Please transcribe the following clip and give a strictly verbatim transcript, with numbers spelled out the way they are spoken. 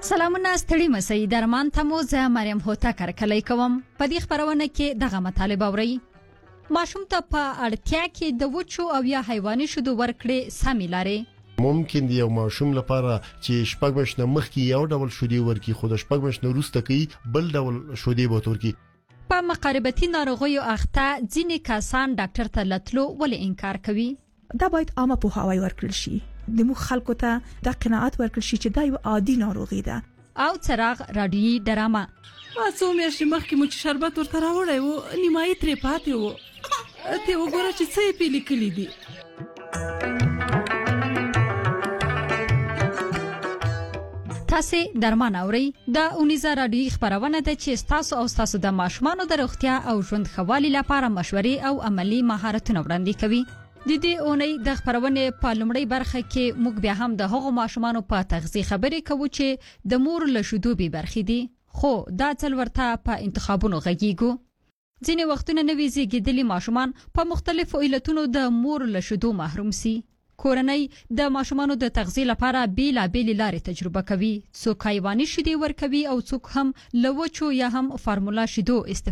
سلامونه ستړي مسئ درمان ته مو زه مریم هوتا کرکلی کوم. په دې خبرونه کې دغه مطالب اورئ. ماشوم ته په اړتیا کې د وچو او یا حیواني شیدو ورکړې سمې لارې. ممکن دی یو ماشوم لپاره چې شپږ میاشتې نه مخکې یو ډول شیدې ورکړي، خو د شپږ میاشتې وروسته کوي بل ډول شیدې به ورکړي. په مقاربتي ناروغیو اخته ځینې کسان ډاکټر ته لتلو ولې انکار کوي؟ دا باید عامه پوهاوی ورکړل شي، د مو خلکو ته د قناعت ورکړل شي چې دا یو عادي ناروغي ده. او څراغ رادیویي ډرامه څو میاشتې مخکې مو چې شربت ورته راوړی و نیمایي ترې پاتې و، ته وګوره چې څه یې پې لیکلي دي. تاسې درمان اورئ. د اونیزه رادیویي خبرونه ده چې ستاسو او ستاسو د ماشومانو د روغتیا او ژوند ښه والي لپاره مشورې او عملي مهارتونه وړاندې کوي. د دې اونۍ د خبرونې په لومړۍ برخه کې موږ بیا هم د هغو ماشومانو په تغذیه خبرې کوو چې د مور له شیدو بې برخې دي، خو دا ځل ورته په انتخابونو غږیږو. ځینې وختونه نوي زیږیدلي ماشومان په مختلفو علتونو د مور له شیدو محروم سي. کورنۍ د ماشومانو د تغذیه لپاره بیلابېلې لارې تجربه کوي. څوک حیواني شیدې ورکوي او څوک هم له وچو یا هم فارمولا شیدو استفاده